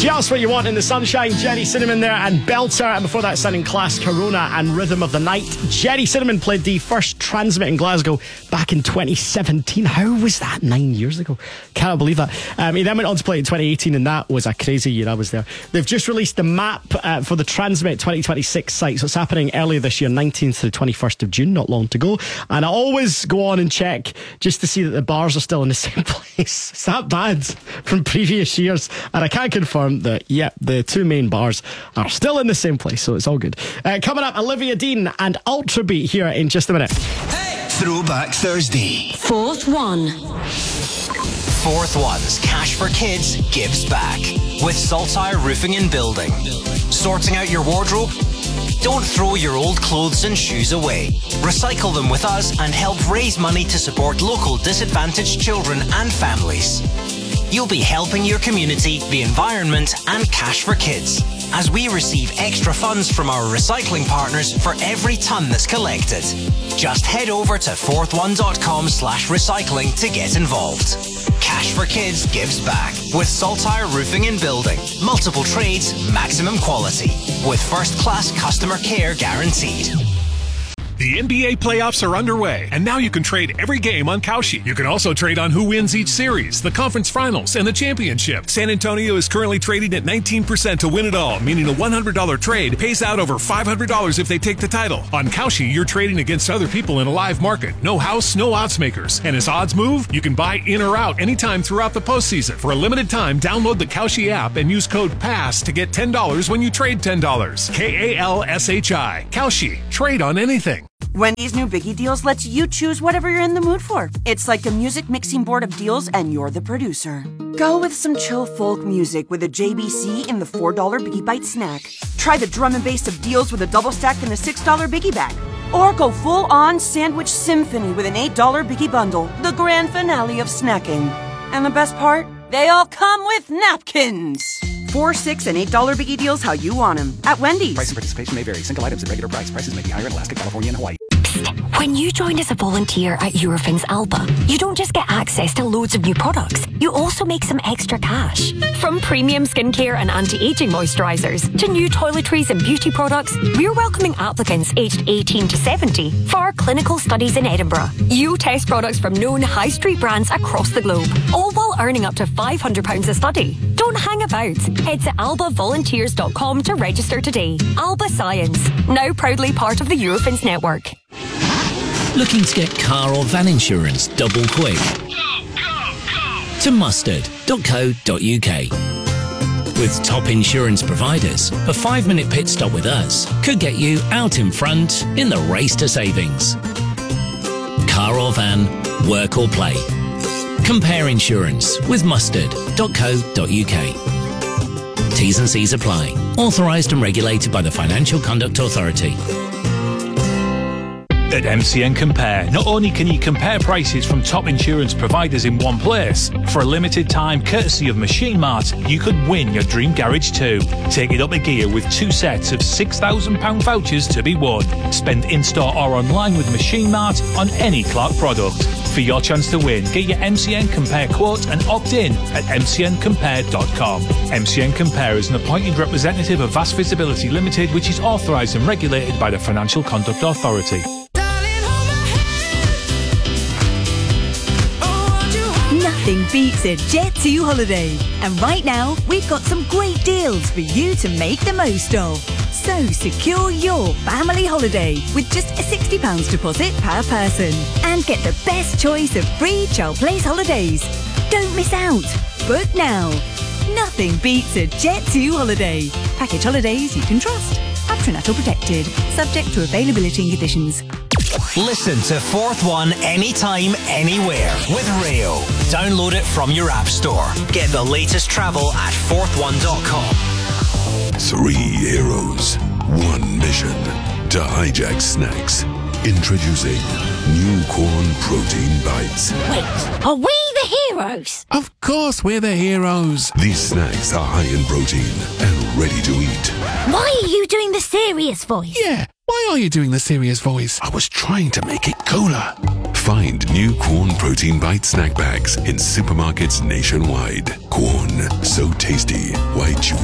Just What You Want in the Sunshine, Jenny Cinnamon there and Belter, and before that Sounding Class, Corona and Rhythm of the Night. Jenny Cinnamon played the first Transmit in Glasgow back in 2017. How was that 9 years ago? Cannot believe that. He then went on to play in 2018 and that was a crazy year. I was there. They've just released the map for the Transmit 2026 site, so it's happening earlier this year, 19th to the 21st of June, not long to go. And I always go on and check just to see that the bars are still in the same place. It's that bad from previous years, and I can confirm that, the two main bars are still in the same place, so it's all good. Coming up, Olivia Dean and Ultra Beat here in just a minute. Hey! Throwback Thursday. Fourth One. Fourth One's Cash for Kids gives back with Saltire Roofing and Building. Sorting out your wardrobe? Don't throw your old clothes and shoes away. Recycle them with us and help raise money to support local disadvantaged children and families. You'll be helping your community, the environment, and Cash for Kids, as we receive extra funds from our recycling partners for every tonne that's collected. Just head over to fourthone.com/recycling to get involved. Cash for Kids gives back with Saltire Roofing and Building. Multiple trades, maximum quality, with first-class customer care guaranteed. The NBA playoffs are underway, and now you can trade every game on Kalshi. You can also trade on who wins each series, the conference finals, and the championship. San Antonio is currently trading at 19% to win it all, meaning a $100 trade pays out over $500 if they take the title. On Kalshi, you're trading against other people in a live market. No house, no odds makers. And as odds move, you can buy in or out anytime throughout the postseason. For a limited time, download the Kalshi app and use code PASS to get $10 when you trade $10. KALSHI. Kalshi. Trade on anything. Wendy's new Biggie Deals lets you choose whatever you're in the mood for. It's like a music mixing board of deals and you're the producer. Go with some chill folk music with a JBC in the $4 Biggie Bite snack. Try the drum and bass of deals with a double stack in the $6 Biggie Bag. Or go full-on sandwich symphony with an $8 Biggie Bundle, the grand finale of snacking. And the best part? They all come with napkins. $4, $6, and $8 Biggie Deals how you want them. At Wendy's. Price and participation may vary. Single items at regular price. Prices may be higher in Alaska, California, and Hawaii. When you join as a volunteer at Eurofins Alba, you don't just get access to loads of new products, you also make some extra cash. From premium skincare and anti-aging moisturisers to new toiletries and beauty products, we're welcoming applicants aged 18 to 70 for our clinical studies in Edinburgh. You test products from known high street brands across the globe, all while earning up to £500 a study. Don't hang about. Head to albavolunteers.com to register today. Alba Science, now proudly part of the Eurofins network. Looking to get car or van insurance double quick? To mustard.co.uk. With top insurance providers, a 5-minute pit stop with us could get you out in front in the race to savings. Car or van, work or play. Compare insurance with mustard.co.uk. T's and C's apply. Authorised and regulated by the Financial Conduct Authority. At MCN Compare, not only can you compare prices from top insurance providers in one place, for a limited time, courtesy of Machine Mart, you could win your dream garage too. Take it up a gear with 2 sets of £6,000 vouchers to be won. Spend in-store or online with Machine Mart on any Clark product. For your chance to win, get your MCN Compare quote and opt in at mcncompare.com. MCN Compare is an appointed representative of Vast Visibility Limited, which is authorised and regulated by the Financial Conduct Authority. Nothing beats a Jet2 holiday. And right now, we've got some great deals for you to make the most of. So secure your family holiday with just a £60 deposit per person. And get the best choice of free child place holidays. Don't miss out. Book now. Nothing beats a Jet2 holiday. Package holidays you can trust. Patronato protected. Subject to availability and conditions. Listen to Fourth One anytime, anywhere with Rayo. Download it from your app store. Get the latest travel at fourthone.com. 3 heroes, 1 mission to hijack snacks. Introducing New Corn Protein Bites. Wait, are we the heroes? Of course we're the heroes. These snacks are high in protein and ready to eat. Why are you doing the serious voice? Yeah, why are you doing the serious voice? I was trying to make it cooler. Find New Corn Protein Bite snack bags in supermarkets nationwide. Corn, So tasty. Why choose